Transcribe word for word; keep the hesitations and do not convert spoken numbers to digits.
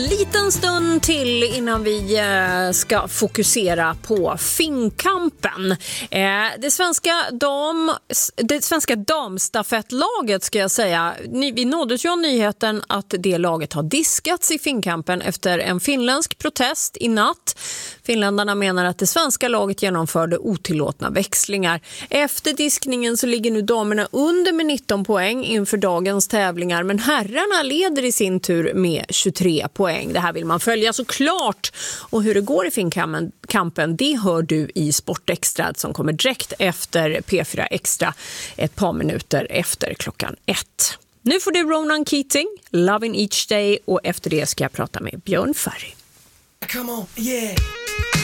Liten stund till innan vi ska fokusera på Finnkampen. Det svenska, dam, det svenska damstafettlaget ska jag säga. Vi nåddes ju av nyheten att det laget har diskats i Finnkampen efter en finländsk protest i natt. Finländarna menar att det svenska laget genomförde otillåtna växlingar. Efter diskningen så ligger nu damerna under med nitton poäng inför dagens tävlingar, men herrarna leder i sin tur med tjugotre poäng. Det här vill man följa såklart. Och hur det går i Finnkampen, det hör du i Sportextra som kommer direkt efter P fyra Extra ett par minuter efter klockan ett. Nu får du Ronan Keating, Loving Each Day, och efter det ska jag prata med Björn Ferry. Come on, yeah.